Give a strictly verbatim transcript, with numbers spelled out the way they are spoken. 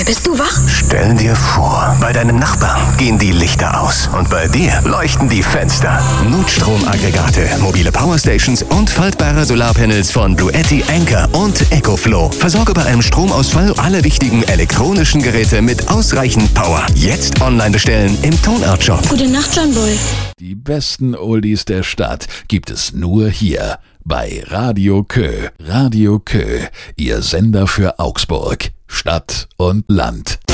Bist du wach? Stell dir vor, bei deinem Nachbarn gehen die Lichter aus und bei dir leuchten die Fenster. Notstromaggregate, mobile Powerstations und faltbare Solarpanels von Bluetti, Anker und EcoFlow. Versorge bei einem Stromausfall alle wichtigen elektronischen Geräte mit ausreichend Power. Jetzt online bestellen im Tonart-Shop. Gute Nacht, John Boy. Die besten Oldies der Stadt gibt es nur hier bei Radio Kö. Radio Kö, Ihr Sender für Augsburg, Stadt und Land.